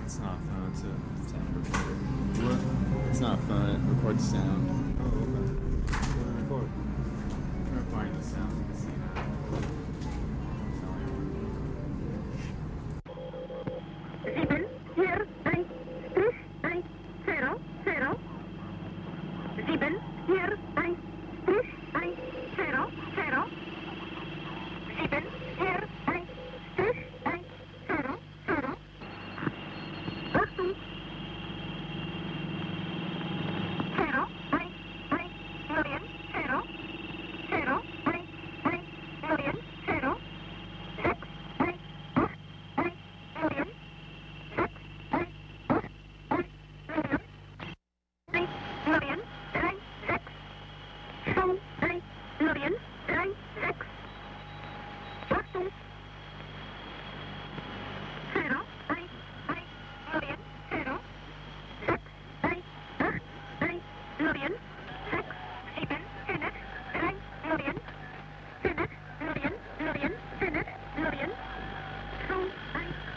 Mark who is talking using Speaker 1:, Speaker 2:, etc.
Speaker 1: It's not a phone, it's a sound recorder.
Speaker 2: What?
Speaker 1: It's not a phone, it records sound.
Speaker 2: Oh, okay. What record?
Speaker 1: I'm recording the sound of the casino. I'm telling you.